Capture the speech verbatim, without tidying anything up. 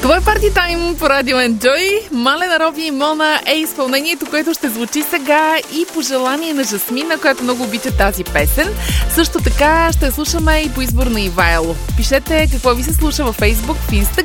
Това е Party Time по Радио Enjoy. Малена Роби и Мона е изпълнението, което ще звучи сега и по желание на Жасмина, която много обича тази песен. Също така ще слушаме и по избор на Ивайло. Пишете какво ви се слуша във Facebook, в Instagram